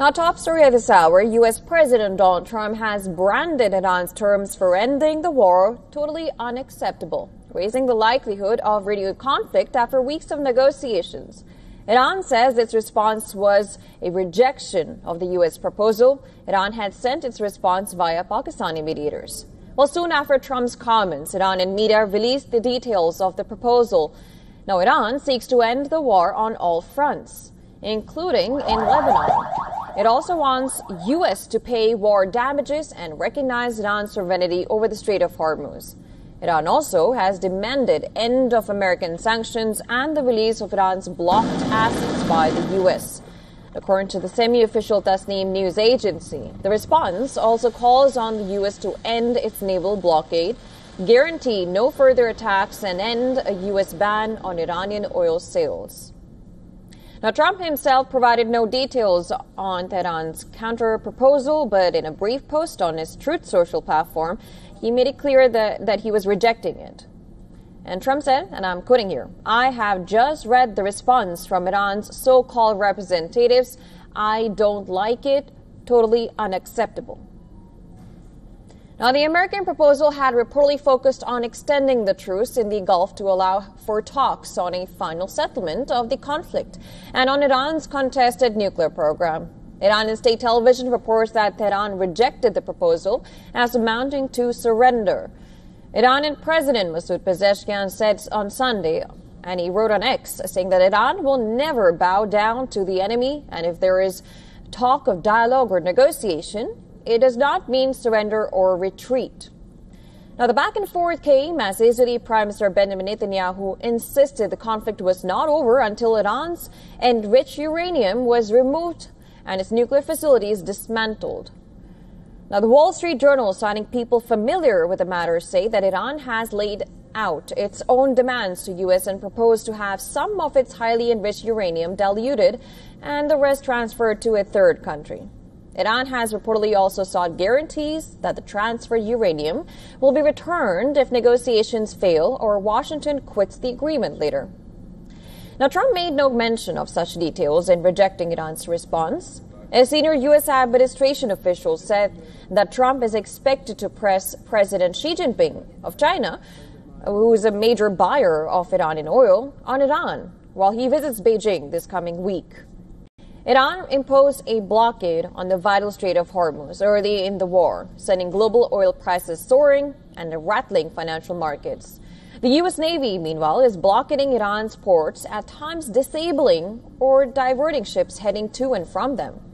Now, top story at this hour, U.S. President Donald Trump has branded Iran's terms for ending the war totally unacceptable, raising the likelihood of renewed conflict after weeks of negotiations. Iran says its response was a rejection of the U.S. proposal. Iran had sent its response via Pakistani mediators. Well, soon after Trump's comments, Iranian media released the details of the proposal. Now, Iran seeks to end the war on all fronts, including in Lebanon. It also wants U.S. to pay war damages and recognize Iran's sovereignty over the Strait of Hormuz. Iran also has demanded end of American sanctions and the release of Iran's blocked assets by the U.S. According to the semi-official Tasnim news agency, the response also calls on the U.S. to end its naval blockade, guarantee no further attacks, and end a U.S. ban on Iranian oil sales. Now, Trump himself provided no details on Tehran's counter-proposal, but in a brief post on his Truth Social platform, he made it clear that he was rejecting it. And Trump said, and I'm quoting here, "I have just read the response from Iran's so-called representatives. I don't like it. Totally unacceptable." Now, the American proposal had reportedly focused on extending the truce in the Gulf to allow for talks on a final settlement of the conflict and on Iran's contested nuclear program. Iranian state television reports that Tehran rejected the proposal as amounting to surrender. Iranian President Masoud Pezeshkian said on Sunday, and he wrote on X, saying that Iran will never bow down to the enemy, and if there is talk of dialogue or negotiation, it does not mean surrender or retreat. Now, the back and forth came as Israeli Prime Minister Benjamin Netanyahu insisted the conflict was not over until Iran's enriched uranium was removed and its nuclear facilities dismantled. Now, the Wall Street Journal, citing people familiar with the matter, say that Iran has laid out its own demands to U.S. and proposed to have some of its highly enriched uranium diluted and the rest transferred to a third country. Iran has reportedly also sought guarantees that the transferred uranium will be returned if negotiations fail or Washington quits the agreement later. Now, Trump made no mention of such details in rejecting Iran's response. A senior U.S. administration official said that Trump is expected to press President Xi Jinping of China, who is a major buyer of Iranian oil, on Iran while he visits Beijing this coming week. Iran imposed a blockade on the vital Strait of Hormuz early in the war, sending global oil prices soaring and rattling financial markets. The U.S. Navy, meanwhile, is blockading Iran's ports, at times disabling or diverting ships heading to and from them.